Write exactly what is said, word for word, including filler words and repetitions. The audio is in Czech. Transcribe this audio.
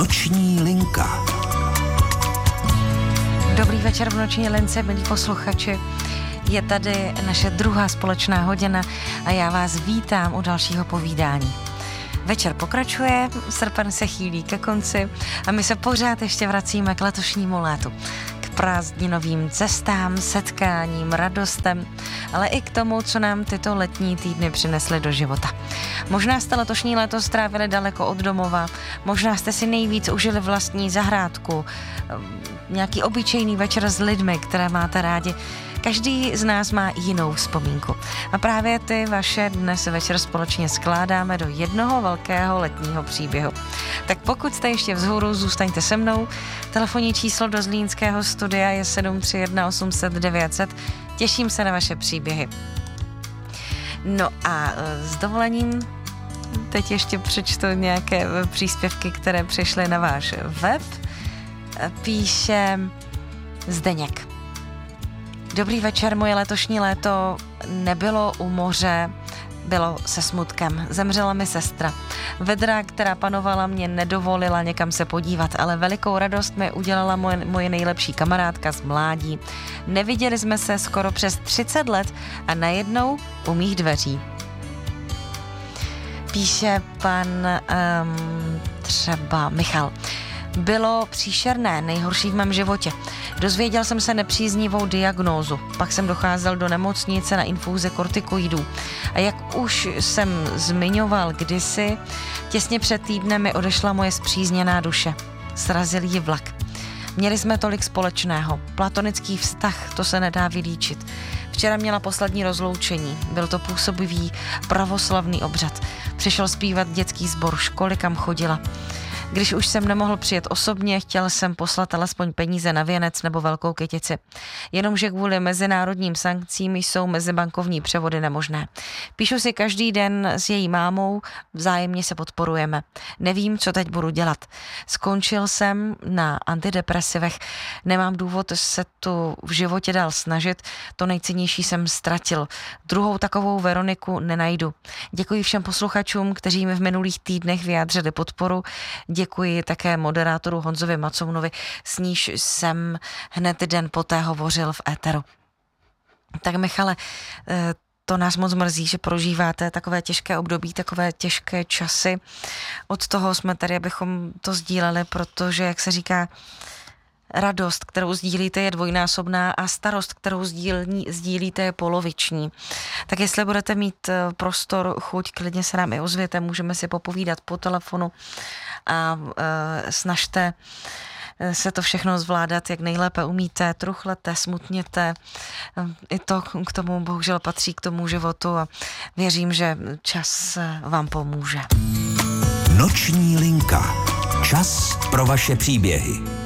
Noční linka. Dobrý večer v Noční lince, milí posluchači. Je tady naše druhá společná hodina a já vás vítám u dalšího povídání. Večer pokračuje, srpen se chýlí ke konci a my se pořád ještě vracíme k letošnímu létu. K prázdninovým cestám, setkáním, radostem, ale i k tomu, co nám tyto letní týdny přinesly do života. Možná jste letošní léto strávili daleko od domova, možná jste si nejvíc užili vlastní zahrádku, nějaký obyčejný večer s lidmi, které máte rádi. Každý z nás má jinou vzpomínku. A právě ty vaše dnes večer společně skládáme do jednoho velkého letního příběhu. Tak pokud jste ještě vzhůru, zůstaňte se mnou. Telefonní číslo do zlínského studia je sedm tři jedna osm set devět set. Těším se na vaše příběhy. No a s dovolením teď ještě přečtu nějaké příspěvky, které přišly na váš web. Píše Zdeněk. Dobrý večer, moje letošní léto nebylo u moře, bylo se smutkem. Zemřela mi sestra. Vedra, která panovala, mě nedovolila někam se podívat, ale velikou radost mi udělala moje, moje nejlepší kamarádka z mládí. Neviděli jsme se skoro přes třicet let a najednou u mých dveří. Píše pan um, třeba Michal. Bylo příšerné, nejhorší v mém životě. Dozvěděl jsem se nepříznivou diagnózu. Pak jsem docházel do nemocnice na infúze kortikoidů. A jak už jsem zmiňoval kdysi, těsně před týdnem mi odešla moje spřízněná duše. Srazil ji vlak. Měli jsme tolik společného. Platonický vztah, to se nedá vylíčit. Včera měla poslední rozloučení. Byl to působivý pravoslavný obřad. Přišel zpívat dětský sbor školy, kam chodila. Když už jsem nemohl přijet osobně, chtěl jsem poslat alespoň peníze na věnec nebo velkou kytici. Jenomže kvůli mezinárodním sankcím jsou mezibankovní převody nemožné. Píšu si každý den s její mámou, vzájemně se podporujeme. Nevím, co teď budu dělat. Skončil jsem na antidepresivech, nemám důvod se tu v životě dál snažit, to nejcennější jsem ztratil. Druhou takovou Veroniku nenajdu. Děkuji všem posluchačům, kteří mi v minulých týdnech vyjádřili podporu. Děkuji také moderátoru Honzovi Macounovi, s níž jsem hned den poté hovořil v éteru. Tak Michale, to nás moc mrzí, že prožíváte takové těžké období, takové těžké časy. Od toho jsme tady, abychom to sdíleli, protože, jak se říká, radost, kterou sdílíte, je dvojnásobná a starost, kterou sdílí, sdílíte, je poloviční. Tak jestli budete mít prostor, chuť, klidně se nám i ozvěte, můžeme si popovídat po telefonu a e, snažte se to všechno zvládat, jak nejlépe umíte, truchlete, smutněte. I to k tomu bohužel patří k tomu životu a věřím, že čas vám pomůže. Noční linka. Čas pro vaše příběhy.